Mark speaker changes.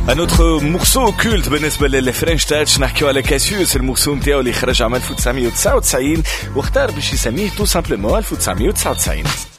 Speaker 1: Un autre morceau culte بالنسبة للفرنش تاتش نحكيو على كاسيوس. المورسو نتاعو اللي خرج عام 1999 واختار باش يسميه تو سامبلومون 1999.